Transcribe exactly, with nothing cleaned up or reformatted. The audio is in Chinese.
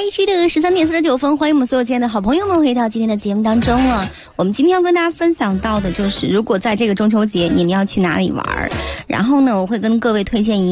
一区的十三点四十九分，欢迎我们所有亲爱的好朋友们回到今天的节目当中了。我们今天要跟大家分享到的就是，如果在这个中秋节你们要去哪里玩，然后呢，我会跟各位推荐一